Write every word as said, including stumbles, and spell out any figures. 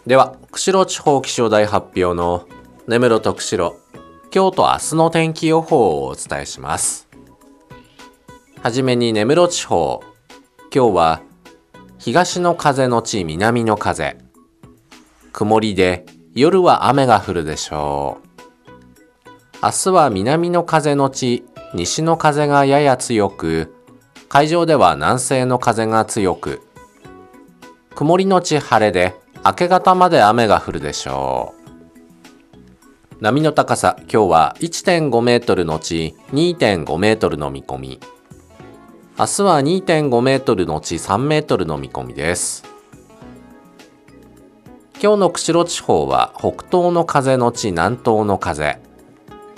では、釧路地方気象台発表の根室と釧路、今日と明日の天気予報をお伝えします。はじめに根室地方、今日は東の風のち南の風、曇りで夜は雨が降るでしょう。明日は南の風のち西の風がやや強く、海上では南西の風が強く、曇りのち晴れで明け方まで雨が降るでしょう。波の高さ、今日は いってんご メートルのち にてんご メートルの見込み。明日は にてんご メートルのちさんメートルの見込みです。今日の釧路地方は北東の風のち南東の風。